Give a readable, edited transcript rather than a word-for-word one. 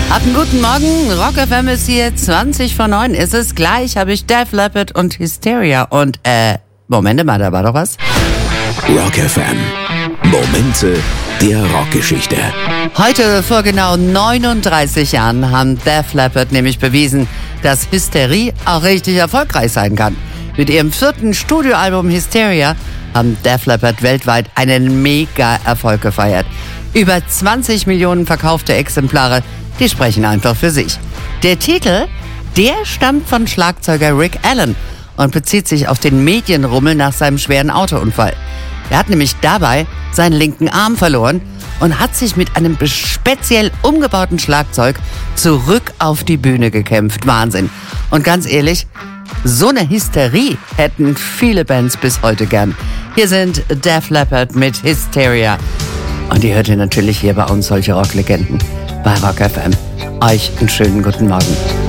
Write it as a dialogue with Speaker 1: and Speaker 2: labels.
Speaker 1: Habt einen guten Morgen. Rock FM ist hier, 20:09. Ist es gleich, habe ich Def Leppard und Hysteria. Und, Moment mal, da war doch was.
Speaker 2: Rock FM. Momente der Rockgeschichte.
Speaker 1: Heute vor genau 39 Jahren haben Def Leppard nämlich bewiesen, dass Hysterie auch richtig erfolgreich sein kann. Mit ihrem 4. Studioalbum Hysteria haben Def Leppard weltweit einen Mega-Erfolg gefeiert. Über 20 Millionen verkaufte Exemplare, die sprechen einfach für sich. Der Titel, der stammt von Schlagzeuger Rick Allen und bezieht sich auf den Medienrummel nach seinem schweren Autounfall. Er hat nämlich dabei seinen linken Arm verloren und hat sich mit einem speziell umgebauten Schlagzeug zurück auf die Bühne gekämpft. Wahnsinn. Und ganz ehrlich, so eine Hysterie hätten viele Bands bis heute gern. Hier sind Def Leppard mit Hysteria. Und ihr hört ihr natürlich hier bei uns solche Rocklegenden bei Rock FM. Euch einen schönen guten Morgen.